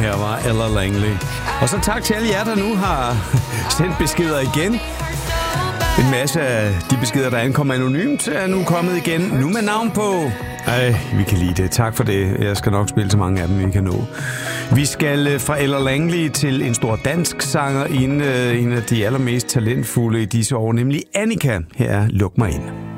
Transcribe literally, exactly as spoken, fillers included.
her var Ella Langley. Og så tak til alle jer, der nu har sendt beskeder igen. En masse af de beskeder, der ankommer anonymt, er nu kommet igen. Nu med navn på. Ej, vi kan lide det. Tak for det. Jeg skal nok spille så mange af dem, vi kan nå. Vi skal fra Ella Langley til en stor dansk sanger, en af de allermest talentfulde i disse år, nemlig Annika. Her er Luk mig ind.